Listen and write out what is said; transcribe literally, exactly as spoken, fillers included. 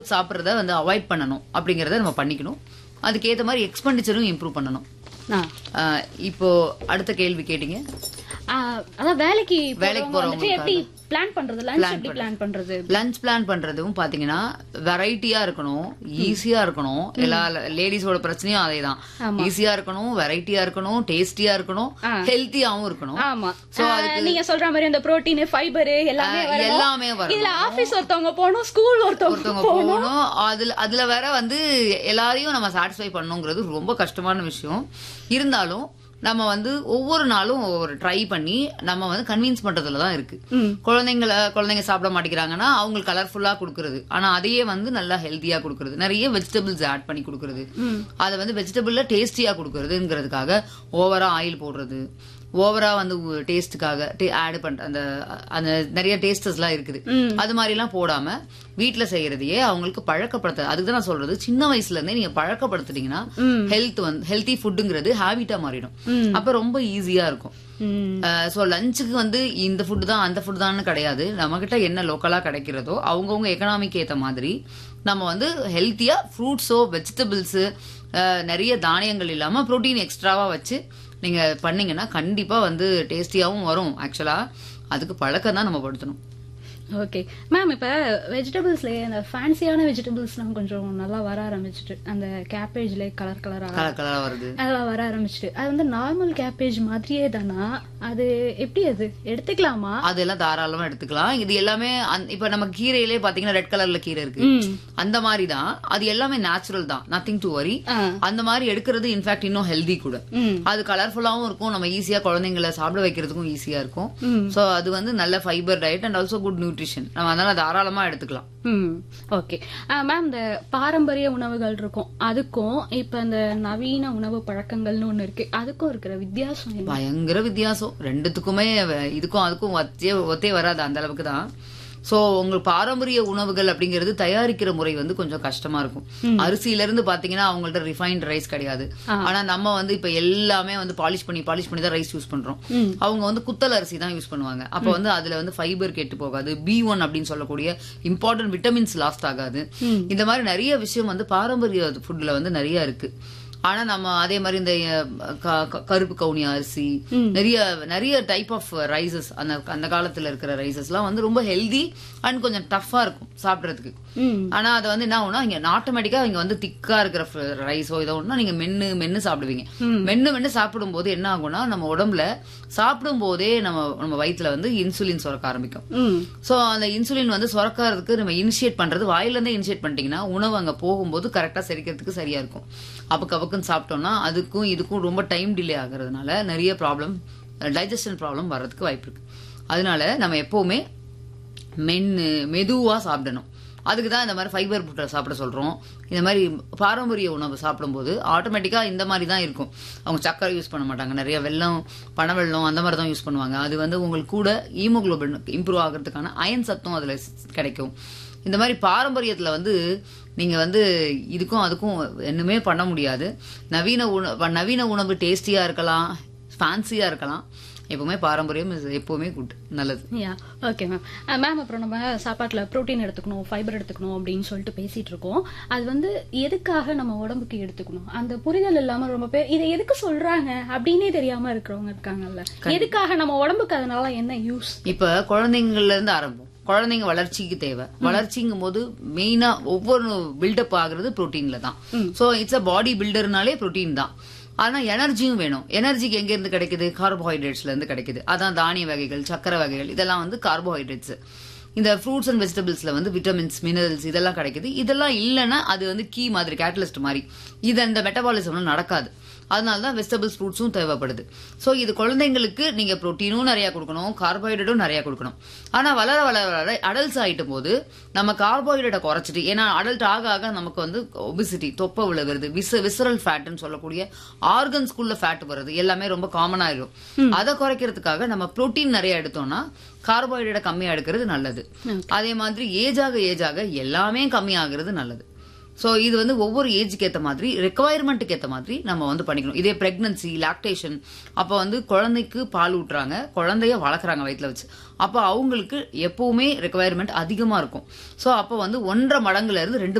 சாப்பிட்றத வந்து அவாய்ட் பண்ணணும் அப்படிங்கறத நம்ம பண்ணிக்கணும். அதுக்கேற்ற மாதிரி எக்ஸ்பெண்டிச்சரும் இம்ப்ரூவ் பண்ணணும். இப்போ அடுத்த கேள்வி கேட்டீங்க. அதான் வேலைக்கு வேலைக்கு போறவங்க எப்படி பிளான் பண்றது, லஞ்ச் எப்படி பிளான் பண்றது? லஞ்ச் பிளான் பண்றதும் பாத்தீங்கன்னா வெரைட்டியா இருக்கணும், ஈஸியா இருக்கணும். எல்லா லேடிஸோட பிரச்சனையும் அதேதான். ஈஸியா இருக்கணும், வெரைட்டியா இருக்கணும், டேஸ்டியா இருக்கணும், ஹெல்த்தியாவும் இருக்கணும். ஆமா. சோ நீங்க சொல்ற மாதிரி அந்த புரோட்டீன், ஃபைபர் எல்லாமே எல்லாமே வரும். இதுல ஆபீஸ் ஒருத்தவங்க போகணும், ஸ்கூல் ஒருத்தவங்க போகணும். அதுல அதுல வேற வந்து எல்லாரையும் நம்ம சாட்டிஸ்ஃபை பண்ணணுங்கிறது ரொம்ப கஷ்டமான விஷயம். இருந்தாலும் நம்ம வந்து ஒவ்வொரு நாளும் ஒரு ட்ரை பண்ணி நம்ம வந்து கன்வின்ஸ் பண்றதுலதான் இருக்கு. குழந்தைங்கள குழந்தைங்க சாப்பிட மாட்டேங்கிறாங்கன்னா அவங்களுக்கு கலர்ஃபுல்லா கொடுக்கறது, ஆனா அதையே வந்து நல்லா ஹெல்த்தியா கொடுக்கறது, நிறைய வெஜிடபிள்ஸ் ஆட் பண்ணி கொடுக்கறது, அதை வந்து வெஜிடபிள்ல டேஸ்டியா கொடுக்கறதுங்கிறதுக்காக ஓவரா ஆயில் போடுறது, ஓவரா வந்து டேஸ்டுக்காக ஆட் பண்ற அந்த அந்த நிறைய டேஸ்டஸ் எல்லாம் இருக்குது. அது மாதிரி எல்லாம் போடாம வீட்டுல செய்யறதையே அவங்களுக்கு பழக்கப்படுத்த. அதுக்குதான் நான் சொல்றது, சின்ன வயசுல இருந்தே நீங்க பழக்கப்படுத்திட்டீங்கன்னா ஹெல்த் வந்து ஹெல்த்தி ஃபுட்டுங்கிறது ஹேபிட்டா மாறிடும். அப்ப ரொம்ப ஈஸியா இருக்கும். சோ லஞ்சுக்கு வந்து இந்த ஃபுட் தான் அந்த ஃபுட் தான் கிடையாது. நம்ம கிட்ட என்ன லோக்கலா கிடைக்கிறதோ அவங்கவுங்க எக்கனாமிக் ஏத்த மாதிரி நம்ம வந்து ஹெல்த்தியா ஃப்ரூட்ஸோ வெஜிடபிள்ஸ் நிறைய தானியங்கள் இல்லாம புரோட்டீன் எக்ஸ்ட்ராவா வச்சு நீங்க பண்ணீங்கன்னா கண்டிப்பா வந்து டேஸ்டியாவும் வரும். ஆக்சுவலா அதுக்கு பழக்கம் தான் நம்ம படுத்தணும். ஓகே மேம், இப்ப வெஜிடபிள்ஸ்ல அந்த ஃபேன்சியான வெஜிடபிள்ஸ் கொஞ்சம் நல்லா வர ஆரம்பிச்சுட்டு, அந்த கேபேஜ்ல கலர் கலரா கலர் கலரா வருது, அதெல்லாம் வர ஆரம்பிச்சுட்டு, அது வந்து நார்மல் கேபேஜ் மாதிரியே தானா? அது எப்படி அது எடுத்துக்கலாமா? அதெல்லாம் தாராளமா எடுத்துக்கலாம். இது எல்லாமே இப்ப நம்ம கீரையிலே பாத்தீங்கன்னா ரெட் கலர்ல கீரை இருக்கு, அந்த மாதிரி தான். அது எல்லாமே நேச்சுரல் தான், நத்திங் டு வரி. அந்த மாதிரி எடுக்கிறது இன்ஃபேக்ட் இன்னும் ஹெல்தி கூட. அது கலர்ஃபுல்லாவும் இருக்கும், நம்ம ஈஸியா குழந்தைங்களை சாப்பிட வைக்கிறதுக்கும் ஈஸியா இருக்கும். சோ அது வந்து நல்ல fibre diet and also good nutrition. நம்ம அதனால தாராளமா எடுத்துக்கலாம். ஓகே மேம், இந்த பாரம்பரிய உணவுகள் இருக்கும், அதுக்கும் இப்ப இந்த நவீன உணவு பழக்கங்கள்னு ஒண்ணு இருக்கு, அதுக்கும் இருக்கிற வித்தியாசம் பயங்கர வித்தியாசம். ரெண்டுத்துக்குமே இதுக்கும் அதுக்கும் ஒத்தே ஒத்தே வராது, அந்த அளவுக்கு தான். சோ உங்களுக்கு பாரம்பரிய உணவுகள் அப்படிங்கிறது தயாரிக்கிற முறை வந்து கொஞ்சம் கஷ்டமா இருக்கும். அரிசியில இருந்து பாத்தீங்கன்னா அவங்கள்ட்ட ரிஃபைன்ட் ரைஸ் கிடையாது. ஆனா நம்ம வந்து இப்ப எல்லாமே வந்து பாலிஷ் பண்ணி பாலிஷ் பண்ணி தான் ரைஸ் யூஸ் பண்றோம். அவங்க வந்து குத்தல் அரிசி தான் யூஸ் பண்ணுவாங்க. அப்ப வந்து அதுல வந்து ஃபைபர் கெட்டு போகாது, பி ஒன் அப்படின்னு சொல்லக்கூடிய இம்பார்ட்டன்ட் விட்டமின்ஸ் லாஸ்ட் ஆகாது. இந்த மாதிரி நிறைய விஷயம் வந்து பாரம்பரிய ஃபுட்ல வந்து நிறைய இருக்கு. ஆனா நம்ம அதே மாதிரி இந்த கருப்பு கவுனி அரிசி, நிறைய நிறைய டைப் ஆஃப் ரைசஸ், அந்த அந்த காலத்துல இருக்கிற ரைசஸ் எல்லாம் வந்து ரொம்ப ஹெல்தி அண்ட் கொஞ்சம் டஃபா இருக்கும் சாப்பிடறதுக்கு. ஆனா அதை வந்து என்ன ஆகும்னா இங்க ஆட்டோமேட்டிக்கா இங்க வந்து திக்கா இருக்கிற ரைஸோ ஏதோ ஒண்ணா நீங்க மென்னு மென்னு சாப்பிடுவீங்க. மென்னு மென்னு சாப்பிடும் போது என்ன ஆகும்னா நம்ம உடம்புல சாப்பிடும் போதே நம்ம நம்ம வயிற்றுல வந்து இன்சுலின் சுரக்க ஆரம்பிக்கும். சோ அந்த இன்சுலின் வந்து சுரக்கிறதுக்கு நம்ம இனிஷியேட் பண்றது வாயில இருந்தே இனிஷியேட் பண்ணிட்டீங்கன்னா உணவு அங்க போகும்போது கரெக்டா செரிக்கிறதுக்கு சரியா இருக்கும். அப்பக்கு அவக்குன்னு சாப்பிட்டோம்னா அதுக்கும் இதுக்கும் ரொம்ப டைம் டிலே ஆகுறதுனால நிறைய ப்ராப்ளம், டைஜஷன் ப்ராப்ளம் வர்றதுக்கு வாய்ப்பு இருக்கு. அதனால நம்ம எப்பவுமே மென்னு மெதுவா சாப்பிடணும். அதுக்குதான் இந்த மாதிரி ஃபைபர் ஃபுட்டை சாப்பிட சொல்றோம். இந்த மாதிரி பாரம்பரிய உணவு சாப்பிடும்போது ஆட்டோமேட்டிக்கா இந்த மாதிரி தான் இருக்கும். அவங்க சக்கரை யூஸ் பண்ண மாட்டாங்க, நிறைய வெல்லம், பனை வெல்லம் அந்த மாதிரி தான் யூஸ் பண்ணுவாங்க. அது வந்து உங்களுக்கு கூட ஹீமோகுளோபின் இம்ப்ரூவ் ஆகிறதுக்கான அயன் சத்தும் அதுல கிடைக்கும். இந்த மாதிரி பாரம்பரியத்துல வந்து நீங்க வந்து இதுக்கும் அதுக்கும் என்னமே பண்ண முடியாது. நவீன உணவு நவீன உணவு டேஸ்டியா இருக்கலாம், ஃபேன்சியா இருக்கலாம். எப்பவுமே பாரம்பரியம் எப்பவுமே குட், நல்லது. Okay ma'am. மேம் அப்புறம் நம்ம சாப்பாட்டுல புரோட்டீன் எடுத்துக்கணும், ஃபைபர் எடுத்துக்கணும் அப்படின்னு சொல்லிட்டு பேசிட்டு இருக்கோம். அது வந்து எதுக்காக நம்ம உடம்புக்கு எடுத்துக்கணும் அந்த புரிதல் இல்லாம ரொம்ப பேர் இதை எதுக்கு சொல்றாங்க அப்படின்னே தெரியாம இருக்கிறவங்க இருக்காங்கல்ல. எதுக்காக நம்ம உடம்புக்கு அதனால என்ன யூஸ்? இப்ப குழந்தைங்கள்ல இருந்து ஆரம்பம். குழந்தைங்க வளர்ச்சிக்கு தேவை. வளர்ச்சிங்கும் போது மெயினா ஒவ்வொரு பில்டப் ஆகுறது புரோட்டீன்ல தான். So it's a body பில்டர்னாலே protein தான். ஆனா எனர்ஜியும் வேணும். எனர்ஜிக்கு எங்க இருந்து கிடைக்குது? கார்போஹைட்ரேட்ஸ்ல இருந்து கிடைக்குது. அதான் தானிய வகைகள், சக்கரை வகைகள், இதெல்லாம் வந்து கார்போஹைட்ரேட்ஸ். இந்த ஃப்ரூட்ஸ் அண்ட் வெஜிடபிள்ஸ்ல வந்து விட்டமின்ஸ், மினரல்ஸ் இதெல்லாம் கிடைக்குது. இதெல்லாம் இல்லைன்னா அது வந்து கீ மாதிரி, கேட்டலிஸ்ட் மாதிரி. இது அந்த மெட்டபாலிசம் நடக்காது. அதனாலதான் வெஜிடபிள்ஸ், ஃப்ரூட்ஸும் தேவைப்படுது. சோ இது குழந்தைங்களுக்கு நீங்க புரோட்டீனும் நிறைய கொடுக்கணும், கார்போஹைட்ரேட்டும் நிறைய கொடுக்கணும். ஆனா வளர வளர வளர அடல்ட்ஸ் ஆயிட்டும் போது நம்ம கார்போஹைட்ரேட்டை குறைச்சிட்டு, ஏன்னா அடல்ட் ஆக ஆக நமக்கு வந்து ஒபிசிட்டி, தொப்பை விழுகிறது, விச விசரல் ஃபேட்னு சொல்லக்கூடிய ஆர்கன்ஸ்குள்ள ஃபேட் வருது, எல்லாமே ரொம்ப காமன் ஆயிடும். அதை குறைக்கிறதுக்காக நம்ம புரோட்டீன் நிறைய எடுத்தோம்னா கார்போஹைட்ரேட்டை கம்மியா எடுக்கிறது நல்லது. அதே மாதிரி ஏஜ் ஆக ஏஜ் ஆக எல்லாமே கம்மியாகிறது நல்லது. சோ இது வந்து ஒவ்வொரு ஏஜுக்கு ஏத்த மாதிரி ரெக்குவயர்மெண்ட்டுக்கு ஏத்த மாதிரி நம்ம வந்து பண்ணிக்கணும். இதே பிரெக்னன்சி, லாக்டேஷன், அப்ப வந்து குழந்தைக்கு பால் ஊட்டுறாங்க, குழந்தைய வளர்க்குறாங்க வயிற்றுல வச்சு, அப்ப அவங்களுக்கு எப்பவுமே ரெக்குவயர்மெண்ட் அதிகமா இருக்கும். சோ அப்ப வந்து ஒன்றரை மடங்குல இருந்து ரெண்டு